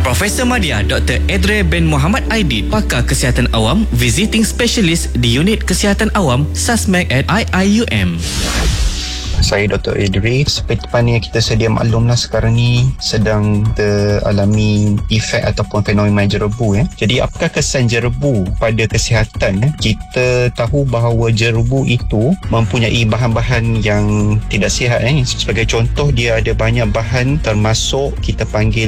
Profesor Madya Dr. Edre bin Muhammad Aidit, pakar kesihatan awam, visiting specialist di Unit Kesihatan Awam SASMEC at IIUM. Saya Dr. Edre. Seperti mana yang kita sedia maklumlah, sekarang ni sedang teralami efek ataupun fenomena jerebu. Jadi apakah kesan jerebu pada kesihatan? Kita tahu bahawa jerebu itu mempunyai bahan-bahan yang tidak sihat. Sebagai contoh, dia ada banyak bahan termasuk kita panggil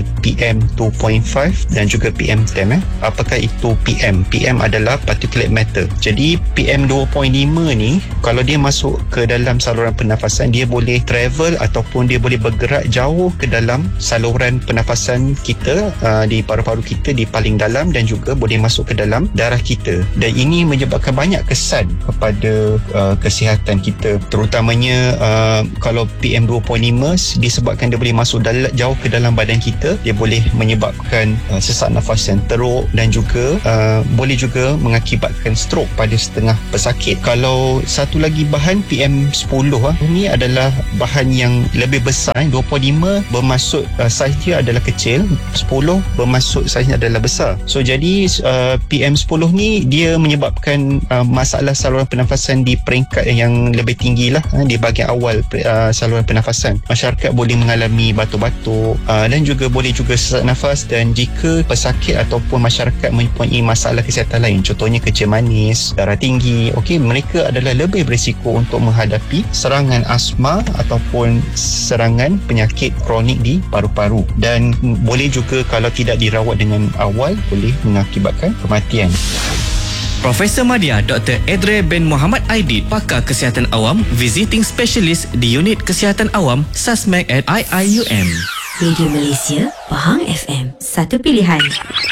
PM2.5 dan juga PM10. Apakah itu PM? PM adalah particulate matter. Jadi PM2.5 ni kalau dia masuk ke dalam saluran pernafasan, dia boleh travel ataupun dia boleh bergerak jauh ke dalam saluran pernafasan kita, di paru-paru kita di paling dalam, dan juga boleh masuk ke dalam darah kita, dan ini menyebabkan banyak kesan kepada kesihatan kita, terutamanya kalau PM2.5 disebabkan dia boleh masuk jauh ke dalam badan kita, dia boleh menyebabkan sesak nafas yang teruk, dan juga boleh juga mengakibatkan stroke pada setengah pesakit. Kalau satu lagi bahan PM10 ni adalah bahan yang lebih besar. 2.5 bermaksud saiz dia adalah kecil, 10 bermaksud saiznya adalah besar. So jadi PM10 ni dia menyebabkan masalah saluran pernafasan di peringkat yang lebih tinggi lah, di bahagian awal saluran pernafasan. Masyarakat boleh mengalami batuk-batuk, dan juga boleh juga sesak nafas, dan jika pesakit ataupun masyarakat mempunyai masalah kesihatan lain, contohnya kencing manis, darah tinggi, mereka adalah lebih berisiko untuk menghadapi serangan asma ataupun serangan penyakit kronik di paru-paru, dan boleh juga kalau tidak dirawat dengan awal boleh mengakibatkan kematian. Profesor Madya Dr. Edre bin Muhammad Aidit, pakar kesihatan awam, visiting specialist di Unit Kesihatan Awam SASMEC at IIUM. Radio Malaysia, Pahang FM, satu pilihan.